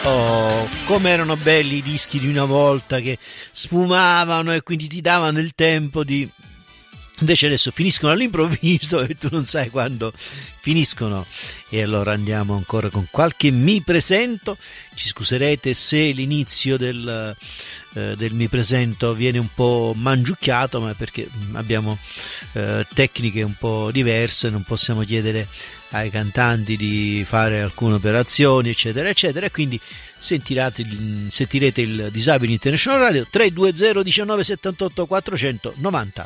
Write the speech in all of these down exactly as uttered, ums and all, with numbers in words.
Oh, come erano belli i dischi di una volta che sfumavano e quindi ti davano il tempo di... Invece adesso finiscono all'improvviso e tu non sai quando finiscono. E allora andiamo ancora con qualche mi presento. Ci scuserete se l'inizio del, eh, del mi presento viene un po' mangiucchiato, ma perché abbiamo eh, tecniche un po' diverse, non possiamo chiedere ai cantanti di fare alcune operazioni eccetera eccetera, quindi sentirete il, sentirete il Disabili International Radio. Tre due zero diciannove settantotto quattrocentonovanta.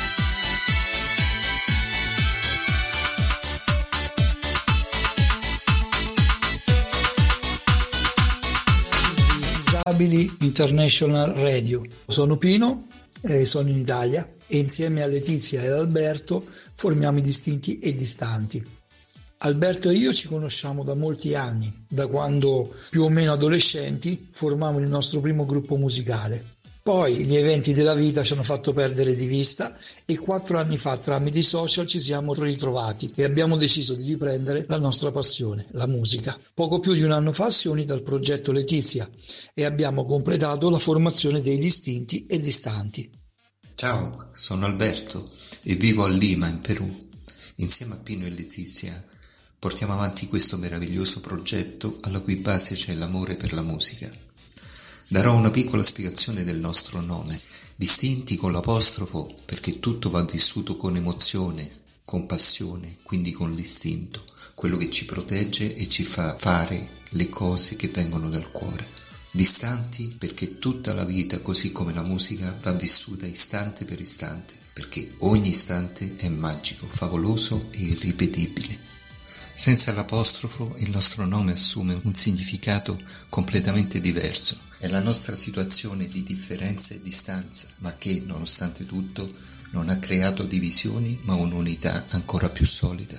Disabili International Radio. Sono Pino, eh, sono in Italia e insieme a Letizia ed Alberto formiamo i Distinti e Distanti. Alberto e io ci conosciamo da molti anni, da quando più o meno adolescenti formavamo il nostro primo gruppo musicale. Poi gli eventi della vita ci hanno fatto perdere di vista e quattro anni fa tramite i social ci siamo ritrovati e abbiamo deciso di riprendere la nostra passione, la musica. Poco più di un anno fa si è unita al progetto Letizia e abbiamo completato la formazione dei Distinti e Distanti. Ciao, sono Alberto e vivo a Lima, in Perù. Insieme a Pino e Letizia portiamo avanti questo meraviglioso progetto alla cui base c'è l'amore per la musica. Darò una piccola spiegazione del nostro nome, distinti con l'apostrofo perché tutto va vissuto con emozione, con passione, quindi con l'istinto, quello che ci protegge e ci fa fare le cose che vengono dal cuore. Distanti perché tutta la vita, così come la musica, va vissuta istante per istante, perché ogni istante è magico, favoloso e irripetibile. Senza l'apostrofo il nostro nome assume un significato completamente diverso. È la nostra situazione di differenza e distanza, ma che, nonostante tutto, non ha creato divisioni, ma un'unità ancora più solida.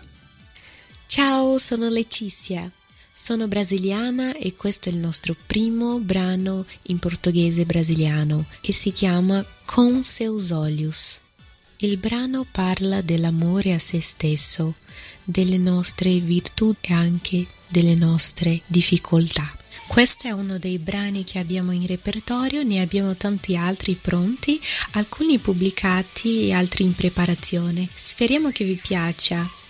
Ciao, sono Letizia. Sono brasiliana e questo è il nostro primo brano in portoghese brasiliano e si chiama Com Seus Olhos. Il brano parla dell'amore a se stesso, delle nostre virtù e anche delle nostre difficoltà. Questo è uno dei brani che abbiamo in repertorio, ne abbiamo tanti altri pronti, alcuni pubblicati e altri in preparazione. Speriamo che vi piaccia.